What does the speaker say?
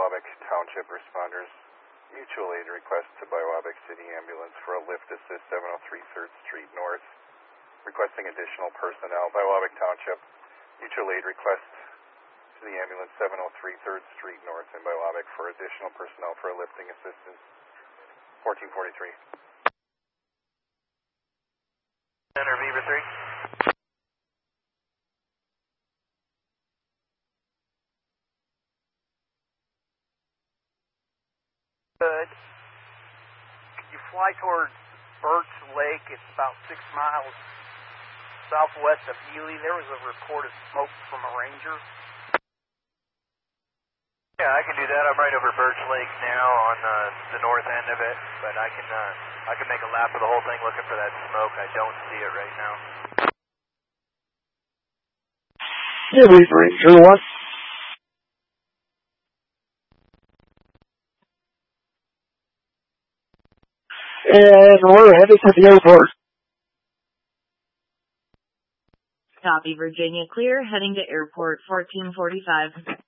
Biwabik Township responders. Mutual aid request to Biwabik City Ambulance for a lift assist 703 3rd Street North. Requesting additional personnel. Biwabik Township. Mutual aid request to the ambulance 703 3rd Street North in Biwabik for additional personnel for a lifting assistance. 1443. Center Beaver 3. Good. Could you fly towards Birch Lake? It's about 6 miles southwest of Ely. There was a reported smoke from a Ranger. Yeah, I can do that. I'm right over Birch Lake now on the north end of it, but I can make a lap of the whole thing looking for that smoke. I don't see it right now. Ely Ranger 1. And we're headed to the airport. Copy, Virginia. Clear, heading to airport 1445.